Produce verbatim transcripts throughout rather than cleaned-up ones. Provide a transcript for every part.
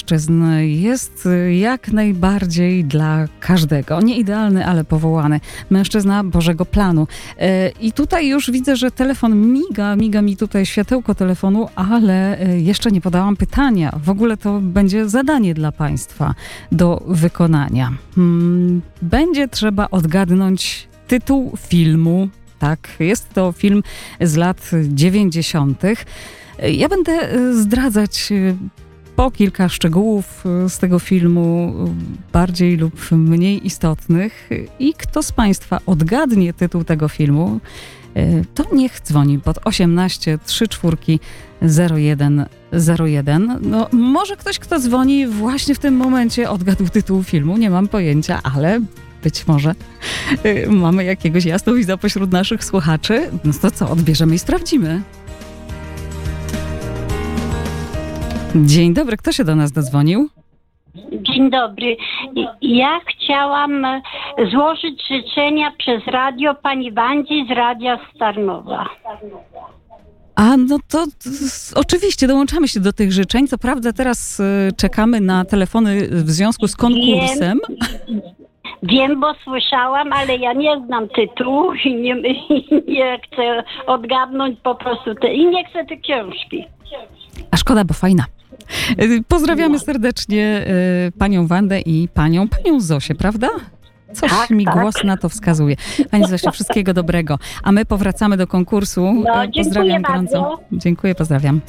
mężczyzn jest jak najbardziej dla każdego. Nie idealny, ale powołany. Mężczyzna Bożego planu. I tutaj już widzę, że telefon miga, miga mi tutaj światełko telefonu, ale jeszcze nie podałam pytania. W ogóle to będzie zadanie dla Państwa do wykonania. Będzie trzeba odgadnąć tytuł filmu. Tak, jest to film z lat dziewięćdziesiątych. Ja będę zdradzać po kilka szczegółów z tego filmu, bardziej lub mniej istotnych. I kto z Państwa odgadnie tytuł tego filmu, to niech dzwoni pod osiemnaście trzydzieści cztery zero jeden zero jeden. No, może ktoś, kto dzwoni właśnie w tym momencie, odgadł tytuł filmu, nie mam pojęcia, ale być może mamy jakiegoś jasnowidza pośród naszych słuchaczy. No to co, odbierzemy i sprawdzimy. Dzień dobry, kto się do nas dodzwonił? Dzień dobry. Ja chciałam złożyć życzenia przez radio pani Wandzi z Radia Starnowa. A no to, to oczywiście dołączamy się do tych życzeń. Co prawda teraz y, czekamy na telefony w związku z konkursem. Wiem, wiem, bo słyszałam, ale ja nie znam tytułu i nie, i nie chcę odgadnąć po prostu te, i nie chcę tej książki. A szkoda, bo fajna. Pozdrawiamy serdecznie y, panią Wandę i panią, panią Zosię, prawda? Coś tak, mi tak. głos na to wskazuje. Pani Zosiu, wszystkiego dobrego. A my powracamy do konkursu. No, pozdrawiam gorąco. bardzo. Dziękuję, pozdrawiam.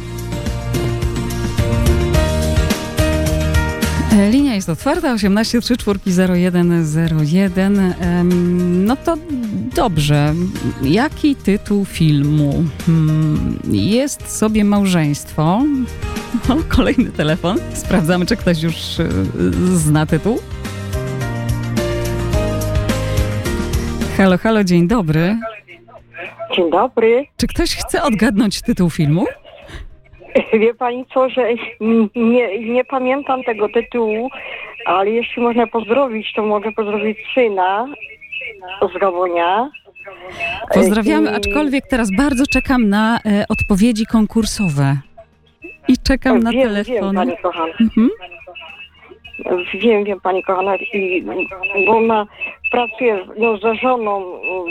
Linia jest otwarta, osiemnaście trzydzieści cztery zero jeden zero jeden. No to dobrze. Jaki tytuł filmu? Jest sobie małżeństwo. O, kolejny telefon. Sprawdzamy, czy ktoś już zna tytuł. Halo, halo, dzień dobry. Dzień dobry. Czy ktoś chce odgadnąć tytuł filmu? Wie pani co, że nie, nie pamiętam tego tytułu, ale jeśli można pozdrowić, to mogę pozdrowić syna z Gabonia. Pozdrawiamy, I... aczkolwiek teraz bardzo czekam na e, odpowiedzi konkursowe. I czekam na wiem, telefon. Wiem, pani kochana. Mhm. Wiem, wiem, pani kochana. I, bo ona pracuje no, ze żoną,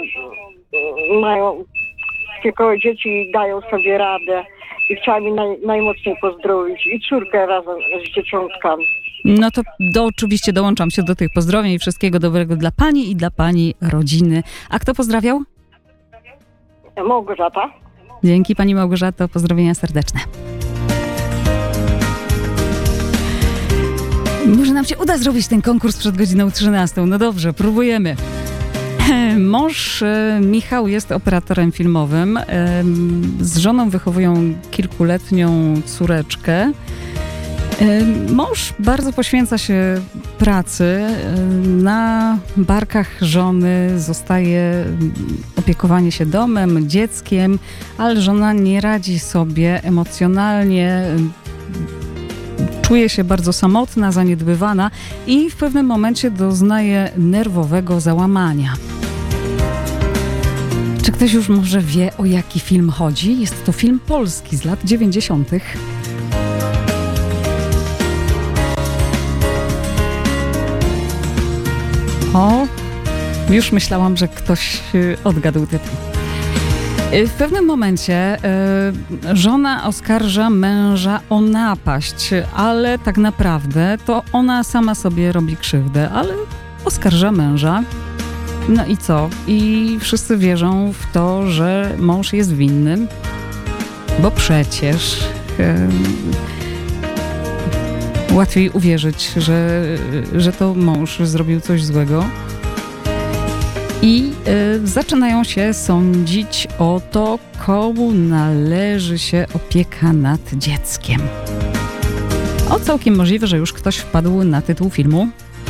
mają kilka dzieci i dają sobie radę. I chciałabym naj, najmocniej pozdrowić i córkę razem z dzieciątkami. No to do, oczywiście dołączam się do tych pozdrowień i wszystkiego dobrego dla pani i dla pani rodziny. A kto pozdrawiał? Małgorzata. Dzięki pani Małgorzato, pozdrowienia serdeczne. Może nam się uda zrobić ten konkurs przed godziną trzynastą. No dobrze, próbujemy. Mąż Michał jest operatorem filmowym. Z żoną wychowują kilkuletnią córeczkę. Mąż bardzo poświęca się pracy. Na barkach żony zostaje opiekowanie się domem, dzieckiem, ale żona nie radzi sobie emocjonalnie. Czuje się bardzo samotna, zaniedbywana i w pewnym momencie doznaje nerwowego załamania. Czy ktoś już może wie, o jaki film chodzi? Jest to film polski z lat dziewięćdziesiątych. O, już myślałam, że ktoś odgadł tytuł. W pewnym momencie y, żona oskarża męża o napaść, ale tak naprawdę to ona sama sobie robi krzywdę, ale oskarża męża. No i co? I wszyscy wierzą w to, że mąż jest winny, bo przecież y, łatwiej uwierzyć, że, że to mąż zrobił coś złego. I y, zaczynają się sądzić o to, komu należy się opieka nad dzieckiem. O, całkiem możliwe, że już ktoś wpadł na tytuł filmu.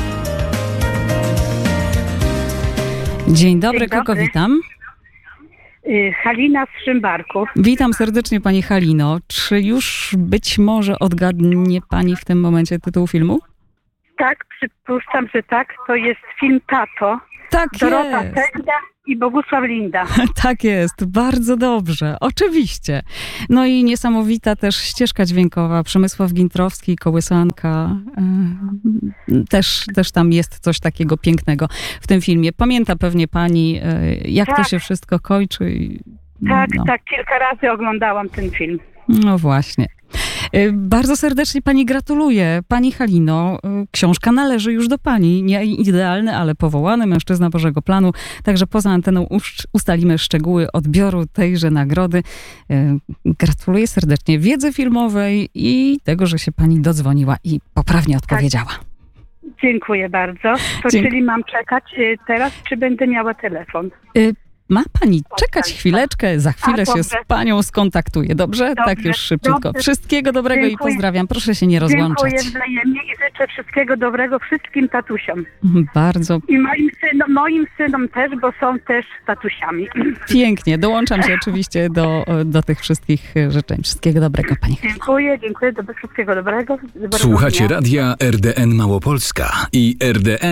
Dzień dobry, Dzień kogo dobry. witam? Halina z Szymbarków. Witam serdecznie pani Halino. Czy już być może odgadnie pani w tym momencie tytuł filmu? Tak, przypuszczam, że tak. To jest film Tato. Tak Dorota jest. Tegla i Bogusław Linda. Tak jest, bardzo dobrze, oczywiście. No i niesamowita też ścieżka dźwiękowa, Przemysław Gintrowski, Kołysanka. Yy, Też, też tam jest coś takiego pięknego w tym filmie. Pamięta pewnie pani, yy, jak Tak. to się wszystko kończy. i- Tak, no. tak, kilka razy oglądałam ten film. No właśnie. Y, Bardzo serdecznie pani gratuluję. Pani Halino, y, książka należy już do pani. Nie idealny, ale powołany mężczyzna Bożego planu. Także poza anteną usz- ustalimy szczegóły odbioru tejże nagrody. Y, Gratuluję serdecznie wiedzy filmowej i tego, że się pani dodzwoniła i poprawnie odpowiedziała. Dziękuję bardzo. To Dziękuję. czyli mam czekać y, teraz, czy będę miała telefon? Y, Ma pani czekać chwileczkę, za chwilę A, się z dobrze. panią skontaktuję, dobrze? Dobrze, Tak już szybciutko. dobrze. Wszystkiego dobrego i Dziękuję. pozdrawiam. Proszę się nie rozłączać. Dziękuję wzajemnie i życzę wszystkiego dobrego wszystkim tatusiom. Bardzo I moim synom, moim synom też, bo są też tatusiami. pięknie. Dołączam się oczywiście do, do tych wszystkich życzeń. Wszystkiego dobrego, pani. Dziękuję, dziękuję. Do, wszystkiego dobrego. Dobrego Słuchacie dnia. radia R D N Małopolska i R D N